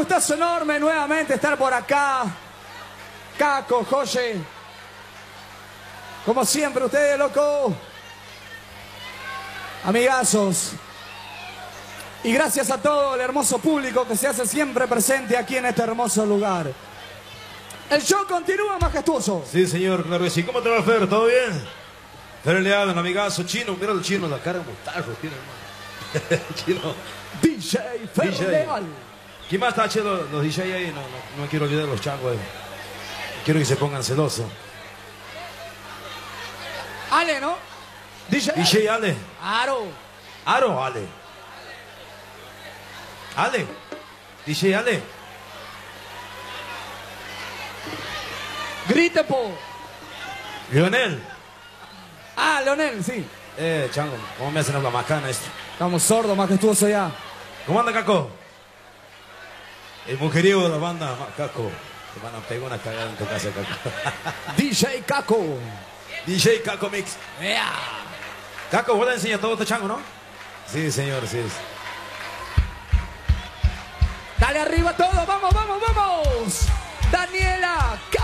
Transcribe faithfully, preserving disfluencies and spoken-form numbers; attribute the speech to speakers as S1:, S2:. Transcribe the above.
S1: gustazo enorme nuevamente estar por acá. Caco, Joye. Como siempre, ustedes, loco. Amigazos. Y gracias a todo el hermoso público que se hace siempre presente aquí en este hermoso lugar. El show continúa majestuoso.
S2: Sí, señor, claro que sí. ¿Cómo te va, Fer? ¿Todo bien? Fer Leal, un amigazo chino. Mira el chino, la cara de mostajo tiene, hermano. Chino.
S1: D J Fer
S2: D J.
S1: Leal.
S2: ¿Quién más está chido? Los D J ahí. No, no, no me quiero olvidar de los changos ahí. Quiero que se pongan celosos.
S1: Ale, ¿no? D J.
S2: D J Ale.
S1: Aro.
S2: Aro, Ale. Ale. D J Ale.
S1: Grite po.
S2: Leonel.
S1: Ah, Leonel, sí.
S2: Eh, chango, ¿cómo me hacen la macana esto?
S1: Estamos sordos, majestuoso ya.
S2: ¿Cómo anda, Caco? El mujeriego de la banda, Caco. Te van a pegar una cagada en tu casa, Caco.
S1: D J Caco.
S2: D J Caco Mix.
S1: Yeah.
S2: Caco, vos le enseñas todo este chango, ¿no? Sí, señor, sí.
S1: Dale arriba todo, vamos, vamos, vamos. Daniela.